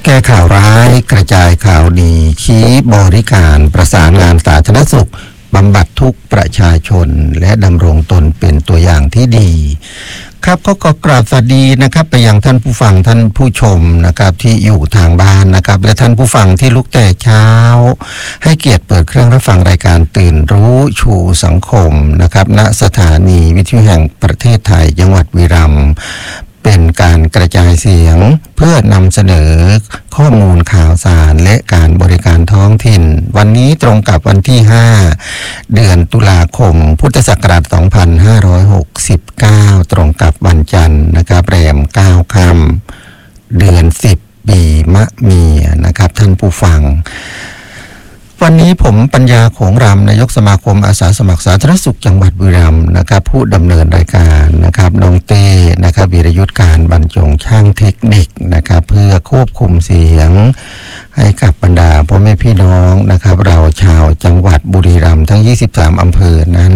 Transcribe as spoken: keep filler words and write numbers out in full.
แก้ข่าวร้ายกระจายข่าวดีชี้บริการประสานงานสาธารณสุขบำบัดทุกประชาชนและดำรงตนเป็นตัวอย่างที่ดีครับก็ขอกราบสวัสดีนะครับไปยังท่านผู้ฟังท่านผู้ชมนะครับที่อยู่ทางบ้านนะครับและท่านผู้ฟังที่ลุกแต่เช้าให้เกียรติเปิดเครื่องรับฟังรายการตื่นรู้ชูสังคมนะครับณสถานีวิทยุแห่งประเทศไทยจังหวัดบุรีรัมย์เป็นการกระจายเสียงเพื่อนำเสนอข้อมูลข่าวสารและการบริการท้องถิ่นวันนี้ตรงกับวันที่ห้าเดือนตุลาคมพุทธศักราชสองพันห้าร้อยหกสิบเก้าตรงกับวันจันทร์นะครับแรมเก้าค่ำเดือนสิบปีมะเมียนะครับท่านผู้ฟังวันนี้ผมปัญญาโขงรำนายกสมาคมอาสาสมัครสาธารณสุขจังหวัดบุรีรัมย์นะครับผู้ดำเนินรายการนะครับน้องเต้นะครับวีรยุทธการบรรจงช่างเทคนิคนะครับเพื่อควบคุมเสียงให้กับบรรดาพ่อแม่พี่น้องนะครับเราชาวจังหวัดบุรีรัมย์ทั้งยี่สิบสามอำเภอนั้น